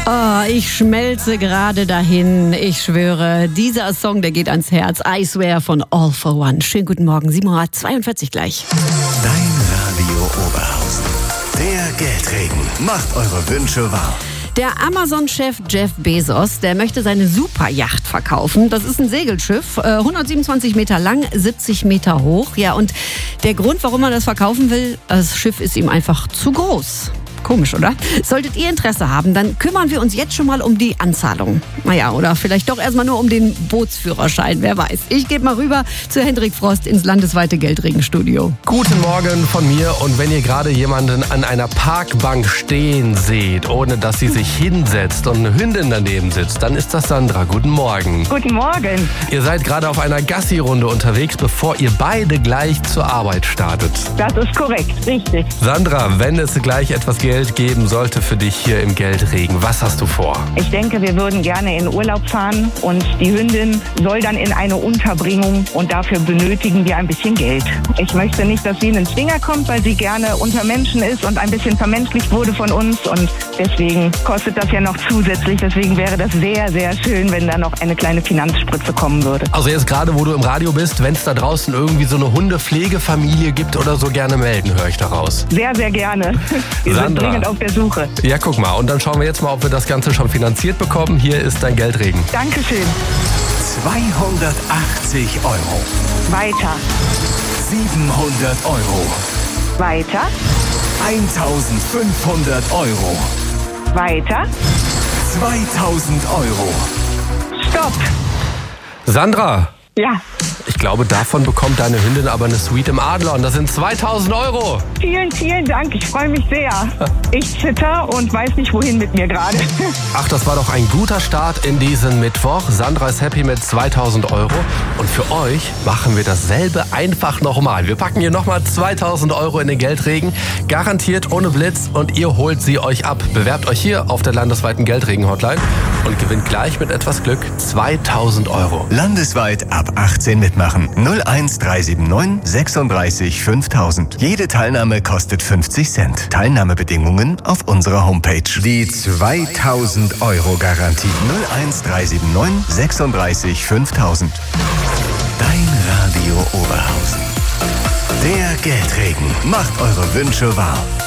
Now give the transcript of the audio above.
Oh, ich schmelze gerade dahin. Ich schwöre, dieser Song, der geht ans Herz. I Swear von All for One. Schönen guten Morgen, 7:42 Uhr gleich. Dein Radio Oberhausen. Der Geldregen macht eure Wünsche wahr. Der Amazon-Chef Jeff Bezos, der möchte seine Superyacht verkaufen. Das ist ein Segelschiff, 127 Meter lang, 70 Meter hoch. Ja, und der Grund, warum er das verkaufen will, das Schiff ist ihm einfach zu groß. Komisch, oder? Solltet ihr Interesse haben, dann kümmern wir uns jetzt schon mal um die Anzahlung. Naja, oder vielleicht doch erstmal nur um den Bootsführerschein, wer weiß. Ich gebe mal rüber zu Hendrik Frost ins landesweite Geldregenstudio. Guten Morgen von mir, und wenn ihr gerade jemanden an einer Parkbank stehen seht, ohne dass sie sich hinsetzt und eine Hündin daneben sitzt, dann ist das Sandra. Guten Morgen. Guten Morgen. Ihr seid gerade auf einer Gassi-Runde unterwegs, bevor ihr beide gleich zur Arbeit startet. Das ist korrekt, richtig. Sandra, wenn es gleich etwas Geld geben sollte für dich hier im Geldregen, was hast du vor? Ich denke, wir würden gerne in Urlaub fahren und die Hündin soll dann in eine Unterbringung und dafür benötigen wir ein bisschen Geld. Ich möchte nicht, dass sie in den Zwinger kommt, weil sie gerne unter Menschen ist und ein bisschen vermenschlicht wurde von uns, und deswegen kostet das ja noch zusätzlich. Deswegen wäre das sehr, sehr schön, wenn da noch eine kleine Finanzspritze kommen würde. Also jetzt gerade, wo du im Radio bist, wenn es da draußen irgendwie so eine Hundepflegefamilie gibt oder so, gerne melden, höre ich daraus. Sehr, sehr gerne. Wir sind dringend auf der Suche. Ja, guck mal. Und dann schauen wir jetzt mal, ob wir das Ganze schon finanziert bekommen. Hier ist dein Geldregen. Dankeschön. 280 Euro. Weiter. 700 Euro. Weiter. 1500 Euro. Weiter. 2000 Euro. Stopp. Sandra, Ja. ich glaube, davon bekommt deine Hündin aber eine Suite im Adler, und das sind 2000 Euro. Vielen, vielen Dank. Ich freue mich sehr. Ich zitter und weiß nicht, wohin mit mir gerade. Ach, das war doch ein guter Start in diesen Mittwoch. Sandra ist happy mit 2000 Euro. Und für euch machen wir dasselbe einfach nochmal. Wir packen hier nochmal 2000 Euro in den Geldregen. Garantiert ohne Blitz, und ihr holt sie euch ab. Bewerbt euch hier auf der landesweiten Geldregen-Hotline und gewinnt gleich mit etwas Glück 2000 Euro. Landesweit ab 18 mitmachen. 01379 36 5000. Jede Teilnahme kostet 50 Cent. Teilnahmebedingungen auf unserer Homepage. Die 2000 Euro Garantie. 01379 36 5000. Dein Radio Oberhausen. Der Geldregen macht eure Wünsche wahr.